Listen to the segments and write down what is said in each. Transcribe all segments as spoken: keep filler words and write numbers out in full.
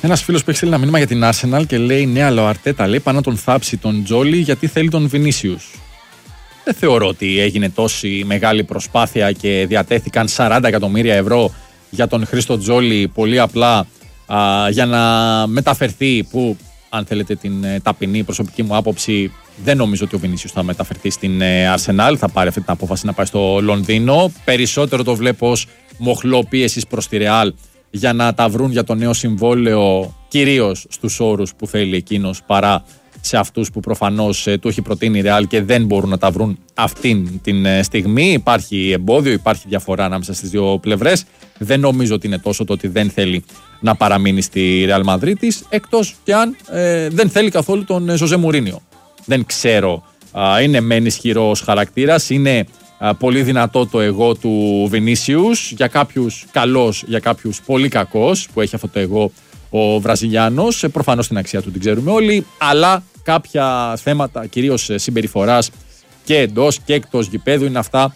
Ένας φίλος που έχει στείλει ένα μήνυμα για την Arsenal και λέει: ναι, αλλά ο Αρτέτα λέει πάνω να τον θάψει τον Τζόλι γιατί θέλει τον Βινίσιους. Δεν θεωρώ ότι έγινε τόση μεγάλη προσπάθεια και διατέθηκαν σαράντα εκατομμύρια ευρώ για τον Χρήστο Τζόλι πολύ απλά α, για να μεταφερθεί, που αν θέλετε την ε, ταπεινή προσωπική μου άποψη, δεν νομίζω ότι ο Βινίσιους θα μεταφερθεί στην ε, Arsenal, θα πάρει αυτή την απόφαση να πάει στο Λονδίνο. Περισσότερο το βλέπω ως μοχλό πίεσης προς τη Real για να τα βρουν για το νέο συμβόλαιο, κυρίως στους όρους που θέλει εκείνος, παρά σε αυτούς που προφανώς ε, του έχει προτείνει η Real και δεν μπορούν να τα βρουν αυτήν την ε, στιγμή. Υπάρχει εμπόδιο, υπάρχει διαφορά ανάμεσα στις δύο πλευρές. Δεν νομίζω ότι είναι τόσο το ότι δεν θέλει να παραμείνει στη Real Μαδρίτης, εκτός και αν ε, δεν θέλει καθόλου τον Ζωζέ Μουρίνιο. Δεν ξέρω, α, είναι μεν ισχυρός χαρακτήρας, είναι α, πολύ δυνατό το εγώ του Βινίσιους, για κάποιους καλός, για κάποιους πολύ κακός, που έχει αυτό το εγώ ο Βραζιλιάνος. Ε, προφανώς την αξία του την ξέρουμε όλοι, αλλά κάποια θέματα, κυρίως συμπεριφοράς και εντός και εκτός γηπέδου, είναι αυτά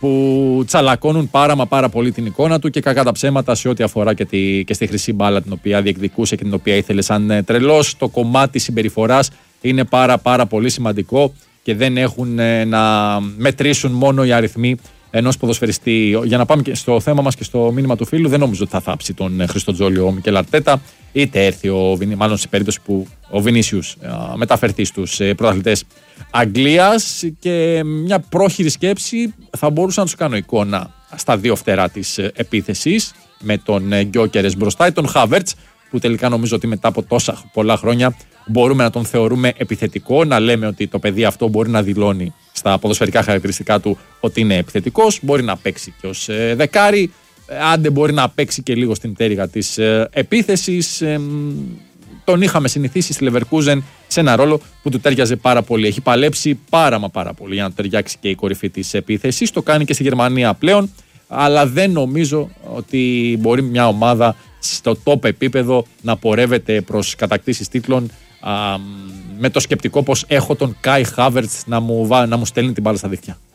που τσαλακώνουν πάρα μα πάρα πολύ την εικόνα του και κακά τα ψέματα σε ό,τι αφορά και, τη, και στη χρυσή μπάλα την οποία διεκδικούσε και την οποία ήθελε σαν τρελός. Το κομμάτι συμπεριφοράς είναι πάρα πάρα πολύ σημαντικό και δεν έχουν να μετρήσουν μόνο οι αριθμοί ενός ποδοσφαιριστή. Για να πάμε και στο θέμα μας και στο μήνυμα του φίλου, δεν νομίζω ότι θα θάψει τον Χρήστο Τζόλι ο Μικέλ Αρτέτα, είτε έρθει ο, μάλλον σε περίπτωση που ο Βινίσιους μεταφερθεί στους πρωταθλητές Αγγλίας. Και μια πρόχειρη σκέψη, θα μπορούσα να τους κάνω εικόνα στα δύο φτερά της επίθεσης, με τον Γκιόκερες μπροστά ή τον Χάβερτς, που τελικά νομίζω ότι μετά από τόσα πολλά χρόνια μπορούμε να τον θεωρούμε επιθετικό, να λέμε ότι το παιδί αυτό μπορεί να δηλώνει στα ποδοσφαιρικά χαρακτηριστικά του ότι είναι επιθετικός, μπορεί να παίξει και ως ε, δεκάρι, άντε μπορεί να παίξει και λίγο στην πτέρυγα της ε, επίθεσης. Ε, τον είχαμε συνηθίσει στη Leverkusen σε ένα ρόλο που του τέριαζε πάρα πολύ. Έχει παλέψει πάρα μα πάρα πολύ για να του ταιριάξει και η κορυφή της επίθεσης. Το κάνει και στη Γερμανία πλέον, αλλά δεν νομίζω ότι μπορεί μια ομάδα στο top επίπεδο να πορεύεται προς κατακτήσεις τίτλων α, με το σκεπτικό πως έχω τον Κάι Χάβερτς να μου, να μου στέλνει την μπάλα στα δίχτυα.